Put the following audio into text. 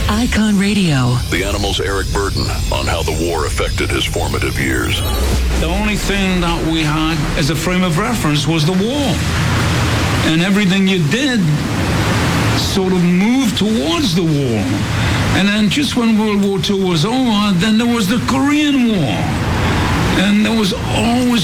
Icon Radio. The Animals' Eric Burden on how the war affected his formative years. The only thing that we had as a frame of reference was the war. And everything you did sort of moved towards the war. And then just when World War II was over, then there was the Korean War. And there was always